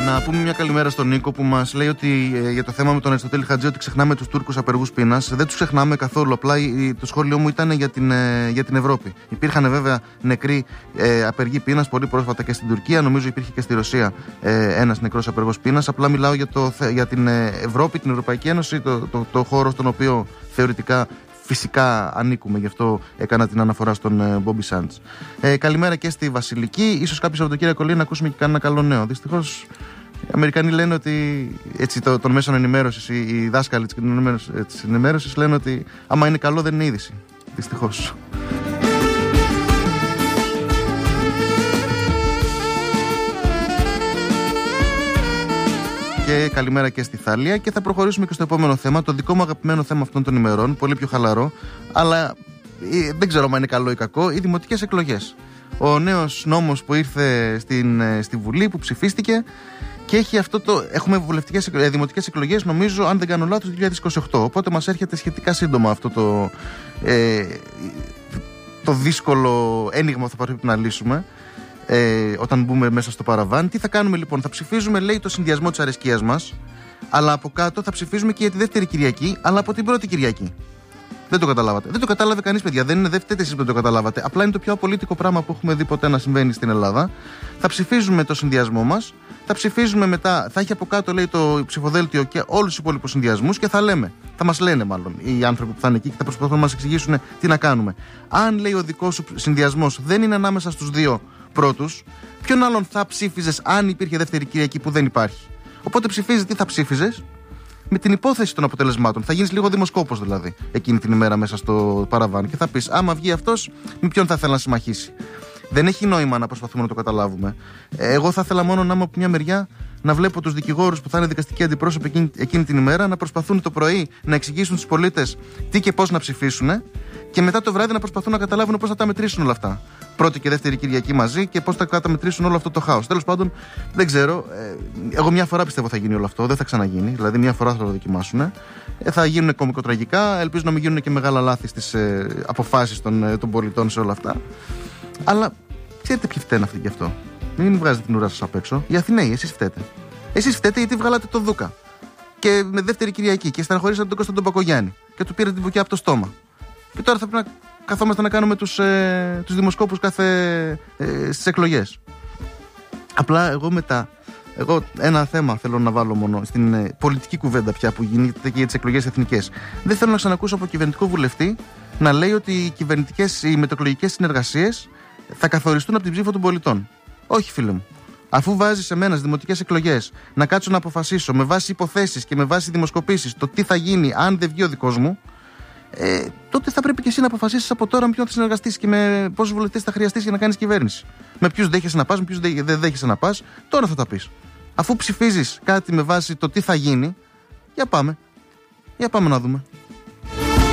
Να πούμε μια καλημέρα στον Νίκο που μας λέει ότι για το θέμα με τον Αριστοτέλη Χατζή ότι ξεχνάμε τους Τούρκους απεργούς πείνας. Δεν τους ξεχνάμε καθόλου. Απλά το σχόλιο μου ήταν για την Ευρώπη. Υπήρχαν βέβαια νεκροί απεργοί πείνας πολύ πρόσφατα και στην Τουρκία. Νομίζω υπήρχε και στη Ρωσία ένας νεκρός απεργός πείνας. Απλά μιλάω για την Ευρώπη, την Ευρωπαϊκή Ένωση, το χώρο στον οποίο θεωρητικά φυσικά ανήκουμε, γι' αυτό έκανα την αναφορά στον Μπόμπι Σάντς. Καλημέρα και στη Βασιλική. Ίσως κάποιο Σαββατοκύριακο λέει να ακούσουμε και κανένα καλό νέο. Δυστυχώς οι Αμερικανοί λένε ότι έτσι, των μέσων ενημέρωσης, οι δάσκαλοι της ενημέρωσης λένε ότι άμα είναι καλό δεν είναι είδηση. Δυστυχώς. Και καλημέρα και στη Θάλια. Και θα προχωρήσουμε και στο επόμενο θέμα. Το δικό μου αγαπημένο θέμα αυτών των ημερών. Πολύ πιο χαλαρό. Αλλά δεν ξέρω αν είναι καλό ή κακό. Οι δημοτικές εκλογές. Ο νέος νόμος που ήρθε στη Βουλή, που ψηφίστηκε. Και έχει έχουμε δημοτικές εκλογές, νομίζω, αν δεν κάνω λάθος, το 2028. Οπότε μας έρχεται σχετικά σύντομα αυτό το δύσκολο ένιγμα που θα πρέπει να λύσουμε. Όταν μπούμε μέσα στο παραβάν. Τι θα κάνουμε λοιπόν? Θα ψηφίζουμε, λέει, το συνδυασμό της αρεσκίας μας, αλλά από κάτω θα ψηφίζουμε και για τη δεύτερη Κυριακή, αλλά από την πρώτη Κυριακή. Δεν το καταλάβατε. Δεν το κατάλαβε κανείς, παιδιά. Δεν είναι δεύτερη, εσείς δεν το καταλάβατε. Απλά είναι το πιο απολύτικο πράγμα που έχουμε δει ποτέ να συμβαίνει στην Ελλάδα. Θα ψηφίζουμε το συνδυασμό μας. Θα ψηφίζουμε μετά. Θα έχει από κάτω, λέει, το ψηφοδέλτιο και όλους τους υπόλοιπους συνδυασμούς και θα μας λένε μάλλον οι άνθρωποι που θα είναι εκεί και θα προσπαθούν να μας εξηγήσουν τι να κάνουμε. Αν, λέει, ο δικός σου συνδυασμός δεν είναι ανάμεσα στους δύο πρώτους, ποιον άλλον θα ψήφιζες αν υπήρχε δεύτερη Κυριακή που δεν υπάρχει? Οπότε ψηφίζεις τι θα ψήφιζες με την υπόθεση των αποτελεσμάτων. Θα γίνεις λίγο δημοσκόπος δηλαδή εκείνη την ημέρα μέσα στο παραβάν και θα πεις άμα βγει αυτός, με ποιον θα ήθελα να συμμαχίσει. Δεν έχει νόημα να προσπαθούμε να το καταλάβουμε. Εγώ θα ήθελα μόνο να είμαι από μια μεριά να βλέπω τους δικηγόρους που θα είναι δικαστικοί αντιπρόσωποι εκείνη την ημέρα να προσπαθούν το πρωί να εξηγήσουν στους πολίτες τι και πώς να ψηφίσουν και μετά το βράδυ να προσπαθούν να καταλάβουν πώς θα τα μετρήσουν όλα αυτά. Πρώτη και δεύτερη Κυριακή μαζί και πώς θα καταμετρήσουν όλο αυτό το χάος. Τέλος πάντων, δεν ξέρω. Εγώ μια φορά πιστεύω θα γίνει όλο αυτό. Δεν θα ξαναγίνει. Δηλαδή, μια φορά θα το δοκιμάσουν. Θα γίνουν κωμικοτραγικά. Ελπίζω να μην γίνουν και μεγάλα λάθη στις αποφάσεις των πολιτών σε όλα αυτά. Αλλά ξέρετε ποιοι φταίνουν αυτοί γι' αυτό? Μην βγάζετε την ουρά σας απ' έξω. Οι Αθηναίοι, εσείς φταίτε. Εσείς φταίτε γιατί βγάλατε τον Δούκα. Και με δεύτερη Κυριακή και στεναχωρήσατε τον Κώστα τον Πακογιάννη. Και του πήρατε την βουκιά από το στόμα. Και τώρα θα πρέπει να καθόμαστε να κάνουμε τους δημοσκόπους στις εκλογές. Απλά εγώ ένα θέμα θέλω να βάλω μόνο στην πολιτική κουβέντα πια που γίνεται και για τις εκλογές εθνικές. Δεν θέλω να ξανακούσω από κυβερνητικό βουλευτή να λέει ότι οι μετεκλογικές συνεργασίες θα καθοριστούν από την ψήφο των πολιτών. Όχι, φίλε μου. Αφού βάζεις σε μένα στις δημοτικές εκλογές να κάτσω να αποφασίσω με βάση υποθέσεις και με βάση δημοσκοπήσεις το τι θα γίνει αν δεν βγει ο δικός μου, τότε θα πρέπει και εσύ να αποφασίσεις από τώρα με ποιον θα συνεργαστείς και με πόσους βουλευτές θα χρειαστείς για να κάνεις κυβέρνηση. Με ποιους δέχεσαι να πας, με ποιους δεν δέχεσαι να πας, τώρα θα τα πεις. Αφού ψηφίζεις κάτι με βάση το τι θα γίνει, για πάμε να δούμε.